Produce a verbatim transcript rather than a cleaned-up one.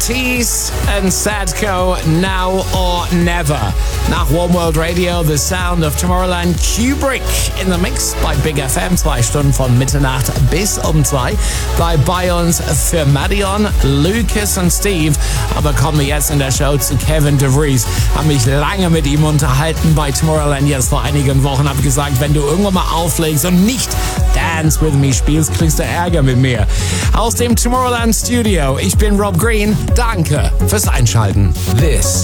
Tease and Sadko, Now or Never. Nach One World Radio, The Sound of Tomorrowland, Kubrick in the Mix bei Big F M. Zwei Stunden von Mitternacht bis um zwei. Bleibt bei uns für Marion, Lucas und Steve. Aber kommen wir jetzt in der Show zu Kevin DeVries. Habe mich lange mit ihm unterhalten bei Tomorrowland jetzt vor einigen Wochen. Habe gesagt, wenn du irgendwann mal auflegst und nicht Dance With Me spielst, kriegst du Ärger mit mir. Aus dem Tomorrowland Studio, ich bin Rob Green. Danke fürs Einschalten. This